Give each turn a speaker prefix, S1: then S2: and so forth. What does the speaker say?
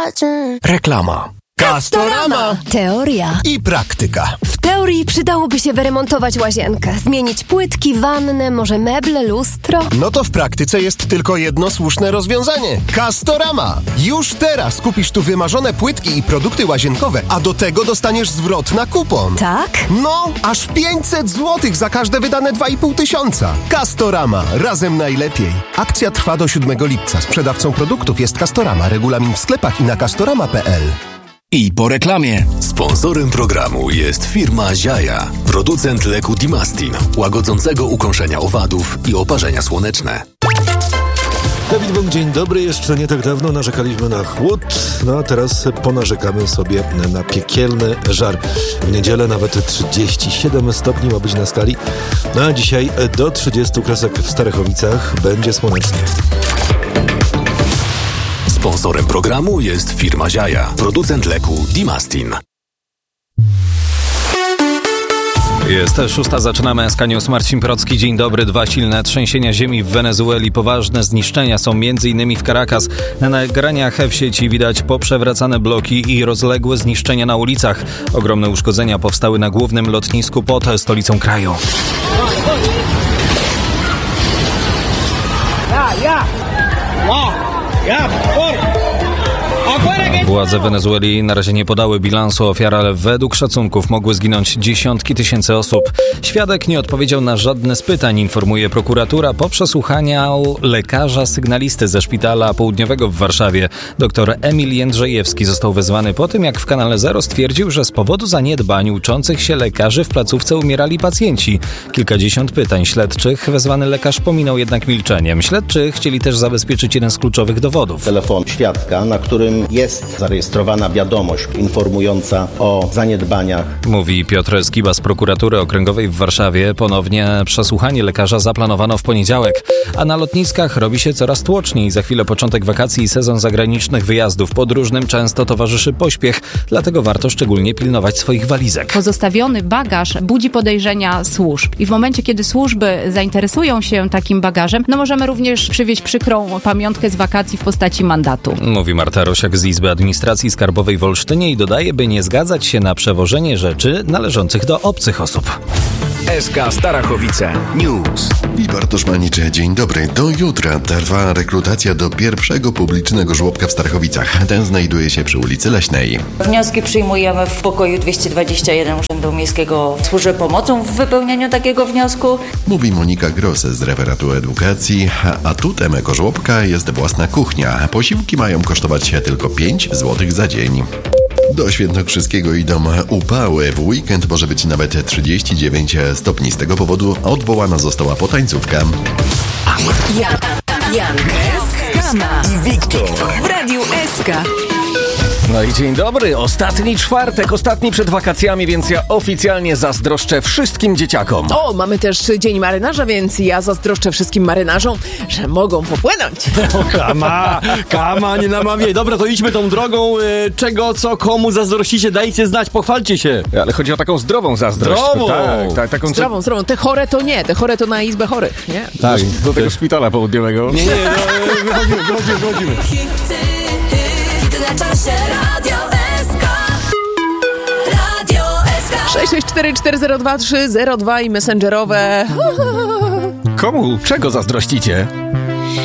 S1: Reklama. Castorama.
S2: Teoria
S1: I praktyka.
S2: W teorii przydałoby się wyremontować łazienkę, zmienić płytki, wannę, może meble, lustro.
S1: No to w praktyce jest tylko jedno słuszne rozwiązanie. Castorama. Już teraz kupisz tu wymarzone płytki i produkty łazienkowe, a do tego dostaniesz zwrot na kupon.
S2: Tak?
S1: No, aż 500 zł za każde wydane 2,5 tysiąca. Castorama. Razem najlepiej. Akcja trwa do 7 lipca. Sprzedawcą produktów jest Castorama. Regulamin w sklepach i na castorama.pl.
S3: I po reklamie. Sponsorem programu jest firma Ziaja, producent leku Dimastin, łagodzącego ukąszenia owadów i oparzenia słoneczne.
S4: Dawid Bąk, dzień dobry. Jeszcze nie tak dawno narzekaliśmy na chłód, no a teraz ponarzekamy sobie na piekielny żar. W niedzielę nawet 37 stopni ma być na skali, no a dzisiaj do 30 kresek w Starachowicach będzie słonecznie.
S3: Sponsorem programu jest firma Ziaja, producent leku Dimastin.
S5: Jest 6, zaczynamy SK News. Marcin Procki, dzień dobry. 2 silne trzęsienia ziemi w Wenezueli. Poważne zniszczenia są m.in. w Caracas. Na nagraniach w sieci widać poprzewracane bloki i rozległe zniszczenia na ulicach. Ogromne uszkodzenia powstały na głównym lotnisku pod stolicą kraju. Władze Wenezueli na razie nie podały bilansu ofiar, ale według szacunków mogły zginąć dziesiątki tysięcy osób. Świadek nie odpowiedział na żadne z pytań, informuje prokuratura po przesłuchaniu lekarza sygnalisty ze szpitala południowego w Warszawie. Dr Emil Jędrzejewski został wezwany po tym, jak w Kanale Zero stwierdził, że z powodu zaniedbań uczących się lekarzy w placówce umierali pacjenci. Kilkadziesiąt pytań śledczych wezwany lekarz pominął jednak milczeniem. Śledczy chcieli też zabezpieczyć jeden z kluczowych dowodów.
S6: Telefon świadka, na którym jest zarejestrowana wiadomość informująca o zaniedbaniach.
S5: Mówi Piotr Skiba z prokuratury okręgowej w Warszawie. Ponownie przesłuchanie lekarza zaplanowano w poniedziałek, a na lotniskach robi się coraz tłoczniej. Za chwilę początek wakacji i sezon zagranicznych wyjazdów. Podróżnym często towarzyszy pośpiech, dlatego warto szczególnie pilnować swoich walizek.
S7: Pozostawiony bagaż budzi podejrzenia służb i w momencie, kiedy służby zainteresują się takim bagażem, możemy również przywieźć przykrą pamiątkę z wakacji w postaci mandatu.
S5: Mówi Marta Rosiak z Izby Administracji Skarbowej w Olsztynie i dodaje, by nie zgadzać się na przewożenie rzeczy należących do obcych osób.
S3: SK Starachowice News.
S8: I Bartosz Malniczy, dzień dobry. Do jutra trwa rekrutacja do pierwszego publicznego żłobka w Starachowicach. Ten znajduje się przy ulicy Leśnej.
S9: Wnioski przyjmujemy w pokoju 221 Urzędu Miejskiego. Służę pomocą w wypełnianiu takiego wniosku.
S8: Mówi Monika Gross z referatu edukacji. Atutem ekożłobka jest własna kuchnia. Posiłki mają kosztować tylko 5 zł za dzień. Do Świętokrzyskiego idą upały. W weekend może być nawet 39 stopni. Z tego powodu odwołana została potańcówka.
S10: Jan, Kama i Wiktor w Radiu SK.
S11: No i dzień dobry, ostatni czwartek, ostatni przed wakacjami, więc ja oficjalnie zazdroszczę wszystkim dzieciakom.
S12: O, mamy też Dzień Marynarza, więc ja zazdroszczę wszystkim marynarzom, że mogą popłynąć.
S11: Kama, nie namawiaj. Dobra, to idźmy tą drogą. Czego, co, komu zazdrościcie, dajcie znać, pochwalcie się. Ale chodzi o taką zdrową zazdrość.
S12: Zdrową!
S11: Tak, taką
S12: Zdrową. Te chore to nie, te chore to na izbę chorych, nie?
S11: Tak, do tego szpitala południowego. Nie, wychodzimy.
S10: Na czasie Radio SK. Radio SK.
S12: 664402302 i messengerowe.
S11: Komu? Czego zazdrościcie?